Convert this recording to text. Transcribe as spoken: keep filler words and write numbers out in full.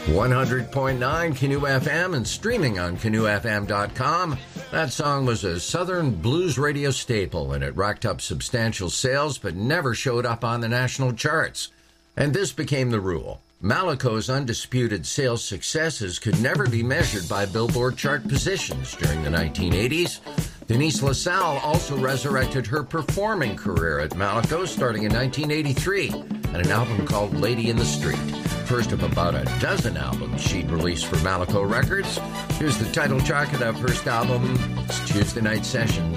one hundred point nine Canoe F M and streaming on canoe f m dot com. That song was a Southern blues radio staple, and it racked up substantial sales but never showed up on the national charts. And this became the rule. Malaco's undisputed sales successes could never be measured by Billboard chart positions during the nineteen eighties. Denise LaSalle also resurrected her performing career at Malaco starting in nineteen eighty-three and an album called Lady in the Street. First of about a dozen albums she'd released for Malaco Records. Here's the title track of that first album. It's Tuesday Night Sessions.